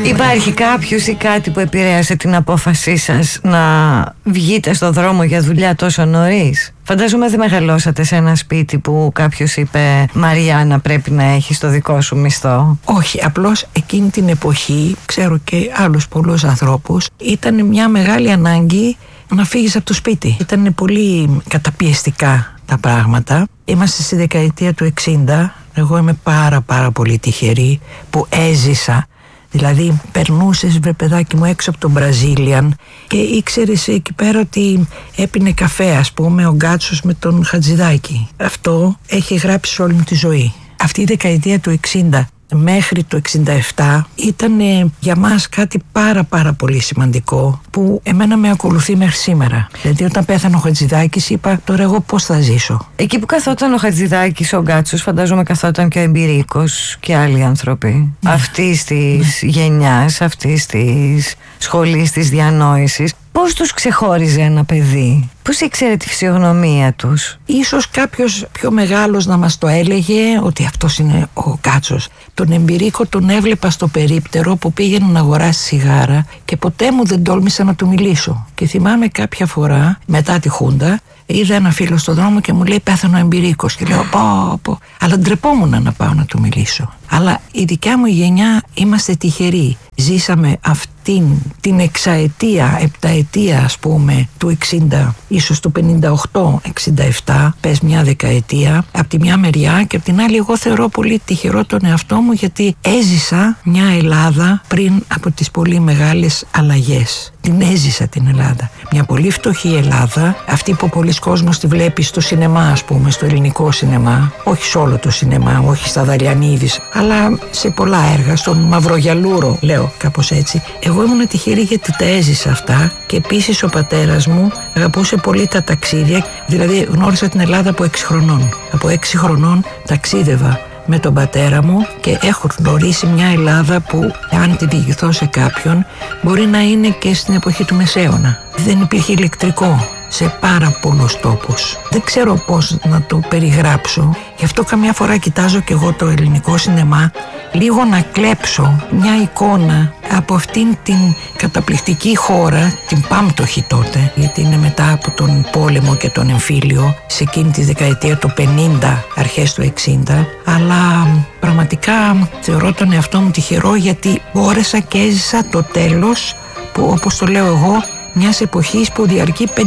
Υπάρχει κάποιος ή κάτι που επηρέασε την απόφασή σας να βγείτε στο δρόμο για δουλειά τόσο νωρίς? Φαντάζομαι δεν μεγαλώσατε σε ένα σπίτι που κάποιος είπε «Μαριάννα, πρέπει να έχεις το δικό σου μισθό». Όχι, απλώς εκείνη την εποχή, ξέρω και άλλους πολλούς ανθρώπους, ήταν μια μεγάλη ανάγκη να φύγεις από το σπίτι. Ήταν πολύ καταπιεστικά τα πράγματα. Είμαστε στη δεκαετία του 60. Εγώ είμαι πάρα πολύ τυχερή που έζησα. Δηλαδή περνούσες, βρε παιδάκι μου, έξω από τον Μπραζίλιαν και ήξερες εκεί πέρα ότι έπινε καφέ, ας πούμε, ο Γκάτσος με τον Χατζηδάκη. Αυτό έχει γράψει όλη μου τη ζωή. Αυτή η δεκαετία του 60 μέχρι το 67 ήταν για μας κάτι πάρα πολύ σημαντικό που εμένα με ακολουθεί μέχρι σήμερα. Δηλαδή όταν πέθανε ο Χατζηδάκης είπα τώρα εγώ πώς θα ζήσω. Εκεί που καθόταν ο Χατζηδάκης, ο Γκάτσος, φαντάζομαι καθόταν και ο Εμπειρίκος και άλλοι άνθρωποι αυτής της γενιάς, αυτής της σχολής της διανόησης. Πώς τους ξεχώριζε ένα παιδί? Πώς ήξερε τη φυσιογνωμία τους? Ίσως κάποιος πιο μεγάλος να μας το έλεγε ότι αυτός είναι ο Γκάτσος. Τον Εμπειρίκο τον έβλεπα στο περίπτερο που πήγαινε να αγοράσει σιγάρα και ποτέ μου δεν τόλμησα να του μιλήσω. Και θυμάμαι κάποια φορά μετά τη Χούντα είδα ένα φίλο στον δρόμο και μου λέει πέθανε ο Εμπειρίκος και λέω πω. Αλλά ντρεπόμουν να πάω να του μιλήσω. Αλλά η δικιά μου γενιά είμαστε τυχεροί. Ζήσαμε αυτήν την εξαετία, επταετία ας πούμε του 60, ίσως του 58-67, πες μια δεκαετία, από τη μια μεριά, και από την άλλη εγώ θεωρώ πολύ τυχερό τον εαυτό μου γιατί έζησα μια Ελλάδα πριν από τις πολύ μεγάλες αλλαγές. Την έζησα την Ελλάδα. Μια πολύ φτωχή Ελλάδα, αυτή που πολλοί κόσμος τη βλέπει στο σινεμά, ας πούμε, στο ελληνικό σινεμά, όχι σε όλο το σινεμά, όχι στα Δαλιανίδης, αλλά σε πολλά έργα, στον Μαυρογιαλούρο, λέω κάπως έτσι. Εγώ ήμουν τυχερή γιατί τα έζησα αυτά και επίσης ο πατέρας μου αγαπούσε πολύ τα ταξίδια, δηλαδή γνώρισα την Ελλάδα από 6 χρονών. Από 6 χρονών ταξίδευα με τον πατέρα μου και έχω γνωρίσει μια Ελλάδα που αν τη διηγηθώ σε κάποιον μπορεί να είναι και στην εποχή του Μεσαίωνα. Δεν υπήρχε ηλεκτρικό σε πάρα πολλούς τόπους. Δεν ξέρω πώς να το περιγράψω. Γι' αυτό καμιά φορά κοιτάζω και εγώ το ελληνικό σινεμά λίγο να κλέψω μια εικόνα από αυτήν την καταπληκτική χώρα, την πάμπτωχη τότε, γιατί είναι μετά από τον πόλεμο και τον εμφύλιο, σε εκείνη τη δεκαετία του 50, αρχές του 60, αλλά πραγματικά θεωρώ τον εαυτό μου τυχερό γιατί μπόρεσα και έζησα το τέλος που, όπως το λέω εγώ, μιας εποχής που διαρκεί 50